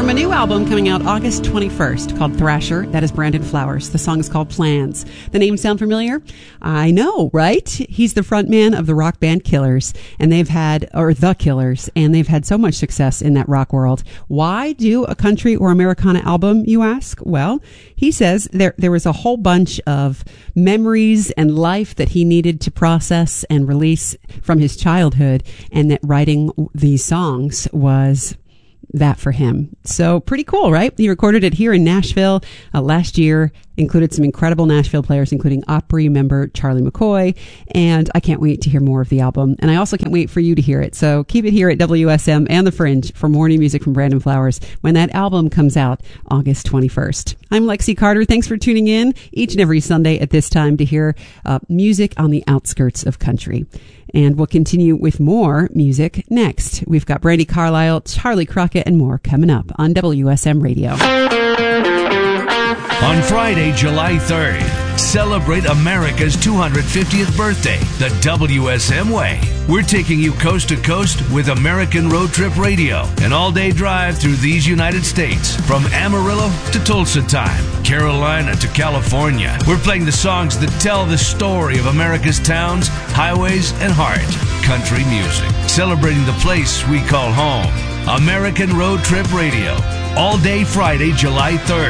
from a new album coming out August 21st called Thrasher. That is Brandon Flowers. The song is called Plans. The name sound familiar? I know, right? He's the frontman of the rock band Killers, and they've had so much success in that rock world. Why do a country or Americana album, you ask? Well, he says there was a whole bunch of memories and life that he needed to process and release from his childhood, and that writing these songs was that for him. So pretty cool, right? He recorded it here in Nashville last year, included some incredible Nashville players, including Opry member Charlie McCoy, and I can't wait to hear more of the album. And I also can't wait for you to hear it. So keep it here at WSM and The Fringe for more new music from Brandon Flowers when that album comes out August 21st. I'm Lexi Carter. Thanks for tuning in each and every Sunday at this time to hear music on the outskirts of country. And we'll continue with more music next. We've got Brandi Carlile, Charlie Crockett, and more coming up on WSM Radio. On Friday, July 3rd, celebrate America's 250th birthday the WSM way. We're taking you coast to coast with American Road Trip Radio, an all-day drive through these United States, from Amarillo to Tulsa time, Carolina to California. We're playing the songs that tell the story of America's towns, highways, and heart. Country music, celebrating the place we call home. American Road Trip Radio, all day Friday, July 3rd.